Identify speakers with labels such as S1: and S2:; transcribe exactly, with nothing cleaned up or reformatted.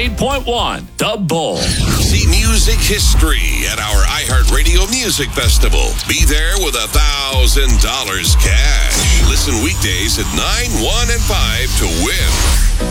S1: ninety-eight point one, The Bull.
S2: See music history at our iHeartRadio Music Festival. Be there with a thousand dollars cash. Listen weekdays at nine, one, and five to win.